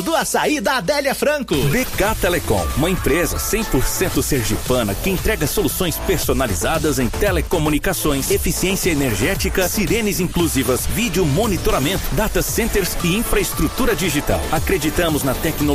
Do açaí da Adélia Franco. BK Telecom, uma empresa 100% sergipana que entrega soluções personalizadas em telecomunicações, eficiência energética, sirenes inclusivas, vídeo monitoramento, data centers e infraestrutura digital. Acreditamos na tecnologia